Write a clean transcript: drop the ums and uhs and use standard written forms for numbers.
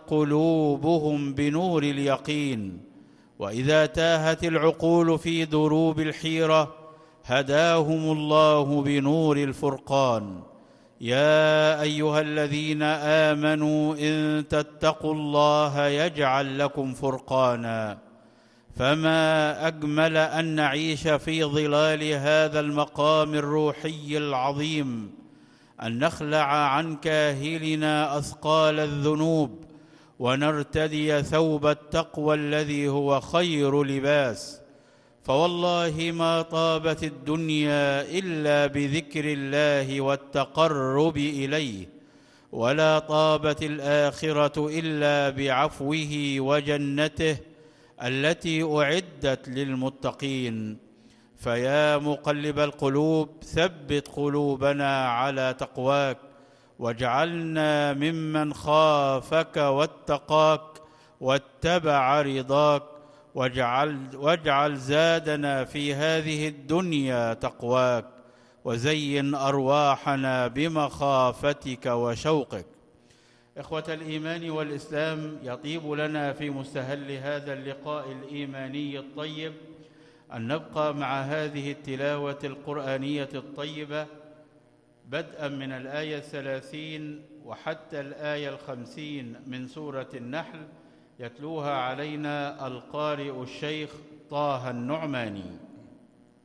قلوبهم بنور اليقين، وإذا تاهت العقول في دروب الحيرة هداهم الله بنور الفرقان. يا أيها الذين آمنوا إن تتقوا الله يجعل لكم فرقانا. فما أجمل أن نعيش في ظلال هذا المقام الروحي العظيم، أن نخلع عن كاهلنا أثقال الذنوب ونرتدي ثوب التقوى الذي هو خير لباس. فوالله ما طابت الدنيا إلا بذكر الله والتقرب إليه، ولا طابت الآخرة إلا بعفوه وجنته التي أعدت للمتقين. فيا مقلب القلوب ثبت قلوبنا على تقواك، واجعلنا ممن خافك واتقاك واتبع رضاك، واجعل زادنا في هذه الدنيا تقواك، وزين أرواحنا بمخافتك وشوقك. إخوة الإيمان والإسلام، يطيب لنا في مستهل هذا اللقاء الإيماني الطيب أن نبقى مع هذه التلاوة القرآنية الطيبة بدءا من الآية 30 وحتى الآية 50 من سورة النحل، يتلوها علينا القارئ الشيخ طه النعماني.